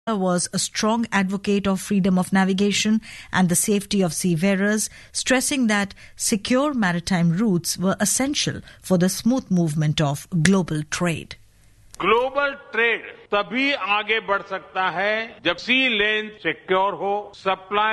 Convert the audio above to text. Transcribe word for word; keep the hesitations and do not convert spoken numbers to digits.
was a strong advocate of freedom of navigation and the safety of seafarers, stressing that secure maritime routes were essential for the smooth movement of global trade. Global trade तभी आगे बढ़ सकता है जब सी लेन secure हो, supply